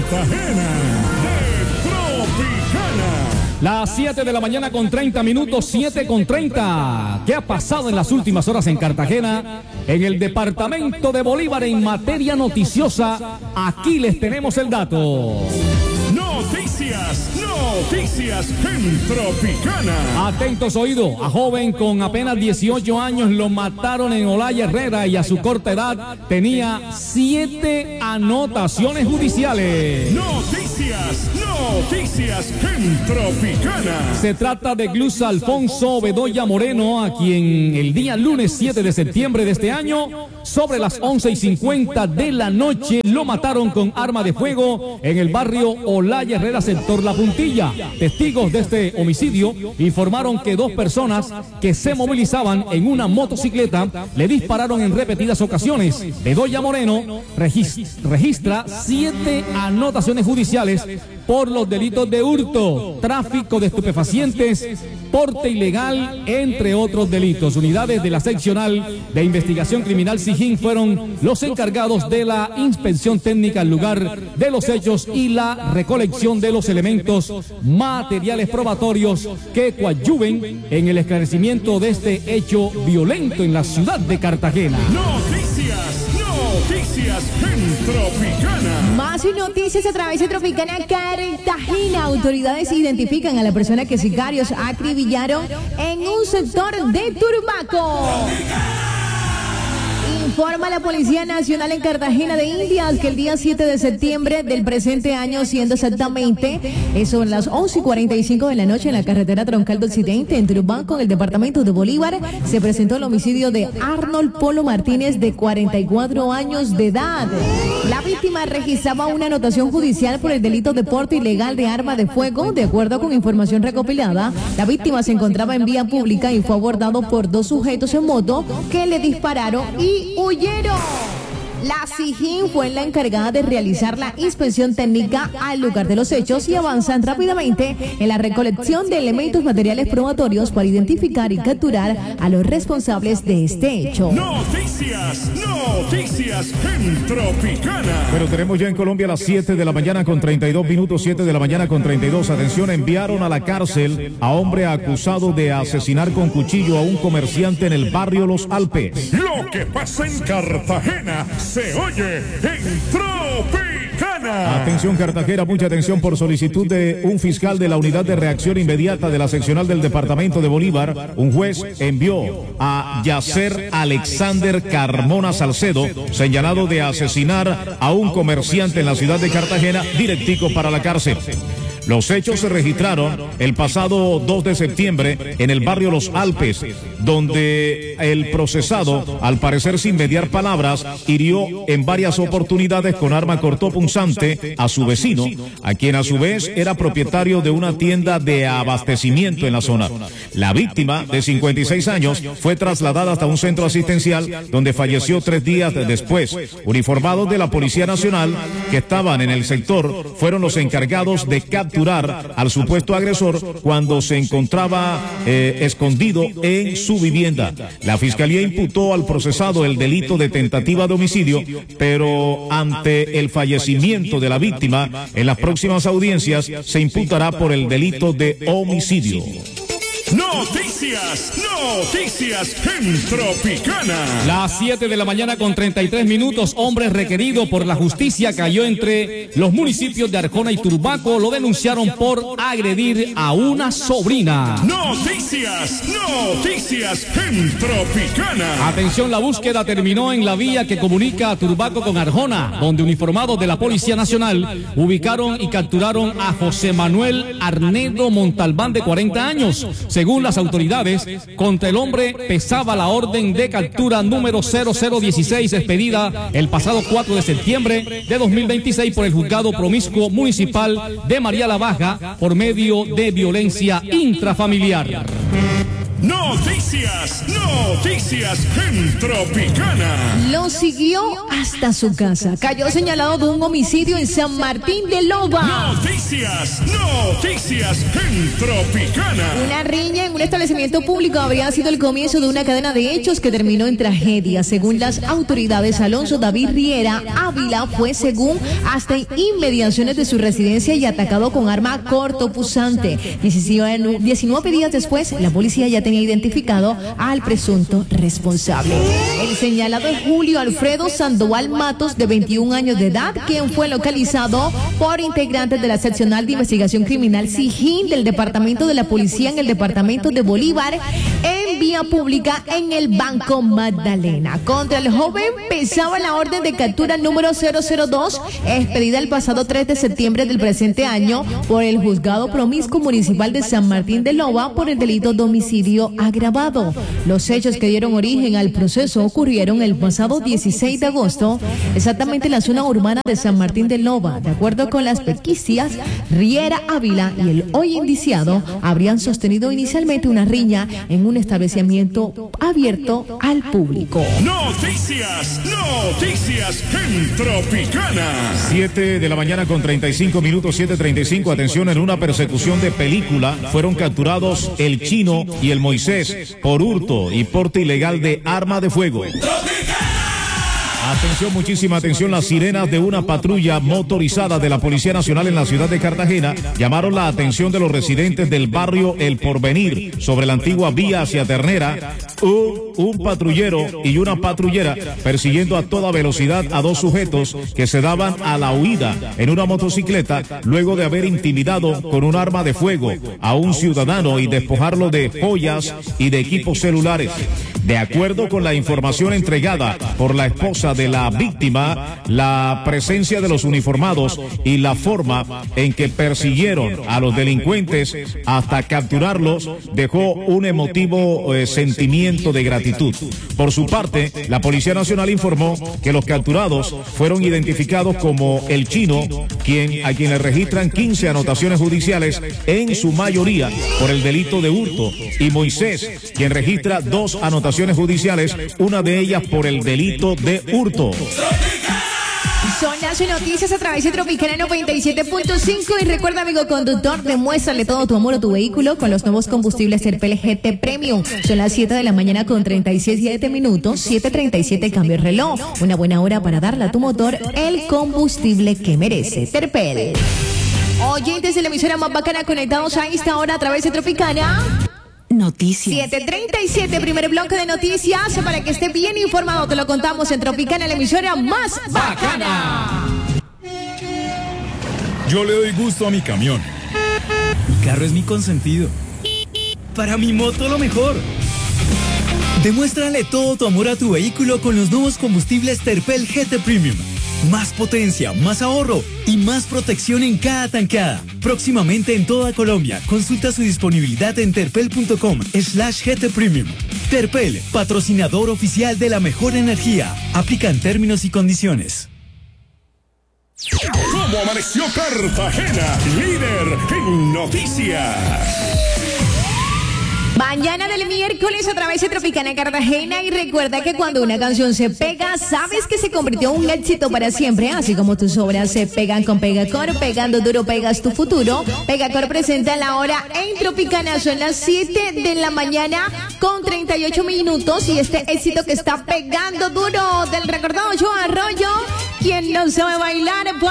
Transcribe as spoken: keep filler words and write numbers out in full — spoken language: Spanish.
Cartagena de Tropicana. Las siete de la mañana con treinta minutos, siete con treinta. ¿Qué ha pasado en las últimas horas en Cartagena? En el departamento de Bolívar en materia noticiosa, aquí les tenemos el dato. Noticias, noticias en Tropicana. Atentos oídos, a joven con apenas dieciocho años lo mataron en Olaya Herrera y a su corta edad tenía siete anotaciones judiciales. Noticias, noticias en Tropicana. Se trata de Gluz Alfonso Bedoya Moreno, a quien el día lunes siete de septiembre de este año, sobre las once y cincuenta de la noche, lo mataron con arma de fuego en el barrio Olaya Herrera, sector La Puntilla. Testigos de este homicidio informaron que dos personas que se movilizaban en una motocicleta le dispararon en repetidas ocasiones. Bedoya Moreno registra siete anotaciones judiciales por los delitos de hurto, tráfico de estupefacientes, porte ilegal, entre otros delitos. Unidades de la seccional de investigación criminal Sijín fueron los encargados de la inspección técnica al lugar de los hechos y la recolección de los elementos materiales probatorios que coadyuven en el esclarecimiento de este hecho violento en la ciudad de Cartagena. Noticias, noticias en Tropicana. Más noticias a través de Tropicana Cartagena. Autoridades identifican a la persona que sicarios acribillaron en un sector de Turbaco. Informa la Policía Nacional en Cartagena de Indias que el día siete de septiembre del presente año, siendo exactamente eso en las once y cuarenta y cinco de la noche en la carretera troncal de Occidente en Turbaco, en el departamento de Bolívar, se presentó el homicidio de Arnold Polo Martínez, de cuarenta y cuatro años de edad. La víctima registraba una anotación judicial por el delito de porte ilegal de arma de fuego. De acuerdo con información recopilada, la víctima se encontraba en vía pública y fue abordado por dos sujetos en moto que le dispararon y huyeron. La Sijín fue la encargada de realizar la inspección técnica al lugar de los hechos y avanzan rápidamente en la recolección de elementos materiales probatorios para identificar y capturar a los responsables de este hecho. Noticias, noticias en Tropicana. Pero tenemos ya en Colombia las siete de la mañana con treinta y dos minutos, siete de la mañana con treinta y dos. Atención, enviaron a la cárcel a hombre acusado de asesinar con cuchillo a un comerciante en el barrio Los Alpes. Lo que pasa en Cartagena se oye en Tropicana. Atención Cartagena, mucha atención. Por solicitud de un fiscal de la Unidad de Reacción Inmediata de la Seccional del Departamento de Bolívar, un juez envió a Yacer Alexander Carmona Salcedo, señalado de asesinar a un comerciante en la ciudad de Cartagena, directico para la cárcel. Los hechos se registraron el pasado dos de septiembre en el barrio Los Alpes, donde el procesado, al parecer sin mediar palabras, hirió en varias oportunidades con arma cortopunzante a su vecino, a quien a su vez era propietario de una tienda de abastecimiento en la zona. La víctima, de cincuenta y seis años, fue trasladada hasta un centro asistencial donde falleció tres días después. Uniformados de la Policía Nacional que estaban en el sector fueron los encargados de capturar al supuesto agresor cuando se encontraba eh, escondido en su vivienda. La Fiscalía imputó al procesado el delito de tentativa de homicidio, pero ante el fallecimiento de la víctima, en las próximas audiencias se imputará por el delito de homicidio. Noticias, noticias en Tropicana. Las siete de la mañana con treinta y tres minutos. Hombre requerido por la justicia cayó entre los municipios de Arjona y Turbaco. Lo denunciaron por agredir a una sobrina. Noticias, noticias en Tropicana. Atención, la búsqueda terminó en la vía que comunica a Turbaco con Arjona, donde uniformados de la Policía Nacional ubicaron y capturaron a José Manuel Arnedo Montalbán, de cuarenta años. Según las autoridades, contra el hombre pesaba la orden de captura número cero cero dieciséis, expedida el pasado cuatro de septiembre de dos mil veintiséis por el Juzgado Promiscuo Municipal de María la Baja por medio de violencia intrafamiliar. Noticias, noticias en Tropicana. Lo siguió hasta su casa. Cayó señalado de un homicidio en San Martín de Loba. Noticias, noticias en Tropicana. Una riña en un establecimiento público habría sido el comienzo de una cadena de hechos que terminó en tragedia. Según las autoridades, Alonso David Riera Ávila fue según hasta inmediaciones de su residencia y atacado con arma cortopunzante. diecinueve días después, la policía ya tenía identificado al presunto responsable. El señalado es Julio Alfredo Sandoval Matos, de veintiún años de edad, quien fue localizado por integrantes de la seccional de investigación criminal SIGIN del departamento de la policía en el departamento de Bolívar en vía pública en el Banco Magdalena. Contra el joven pesaba la orden de captura número cero cero dos, expedida el pasado tres de septiembre del presente año por el Juzgado Promiscuo Municipal de San Martín de Loba por el delito de homicidio agravado. Los hechos que dieron origen al proceso ocurrieron el pasado dieciséis de agosto, exactamente en la zona urbana de San Martín de Loba. De acuerdo con las pesquisas, Riera Ávila y el hoy indiciado habrían sostenido inicialmente una riña en un establecimiento abierto al público. Noticias, noticias en Tropicana. siete de la mañana con treinta y cinco minutos, siete treinta y cinco. Atención, en una persecución de película fueron capturados el Chino y el Moisés por hurto y porte ilegal de arma de fuego. Atención, muchísima atención, las sirenas de una patrulla motorizada de la Policía Nacional en la ciudad de Cartagena llamaron la atención de los residentes del barrio El Porvenir sobre la antigua vía hacia Ternera. Un, un patrullero y una patrullera persiguiendo a toda velocidad a dos sujetos que se daban a la huida en una motocicleta luego de haber intimidado con un arma de fuego a un ciudadano y despojarlo de joyas y de equipos celulares. De acuerdo con la información entregada por la esposa de la víctima, la presencia de los uniformados y la forma en que persiguieron a los delincuentes hasta capturarlos dejó un emotivo eh, sentimiento de gratitud. Por su parte, la Policía Nacional informó que los capturados fueron identificados como el Chino, quien a quien le registran quince anotaciones judiciales, en su mayoría por el delito de hurto, y Moisés, quien registra dos anotaciones judiciales, una de ellas por el delito de hurto. Son las noticias a través de Tropicana noventa y siete punto cinco. Y recuerda, amigo conductor, demuéstrale todo tu amor a tu vehículo con los nuevos combustibles Terpel G T Premium. Son las siete de la mañana con treinta y siete minutos, siete treinta y siete, cambio el reloj. Una buena hora para darle a tu motor el combustible que merece. Terpel. Oyentes de la emisora más bacana conectados a esta hora a través de Tropicana. Noticias. siete treinta y siete, primer bloque de noticias. Para que esté bien informado, te lo contamos en Tropicana, la emisora más bacana. Yo le doy gusto a mi camión. Mi carro es mi consentido. Para mi moto, lo mejor. Demuéstrale todo tu amor a tu vehículo con los nuevos combustibles Terpel G T Premium. Más potencia, más ahorro y más protección en cada tankada. Próximamente en toda Colombia. Consulta su disponibilidad en terpel.com slash GT Premium. Terpel, patrocinador oficial de la mejor energía. Aplican términos y condiciones. ¿Cómo amaneció Cartagena? Líder en noticias. Mañana del miércoles a través de Tropicana Cartagena. Y recuerda que cuando una canción se pega, sabes que se convirtió en un éxito para siempre. Así como tus obras se pegan con Pegacor, pegando duro pegas tu futuro. Pegacor presenta la hora en Tropicana. Son las siete de la mañana con treinta y ocho minutos. Y este éxito que está pegando duro del recordado Joe Arroyo, quien no sabe bailar.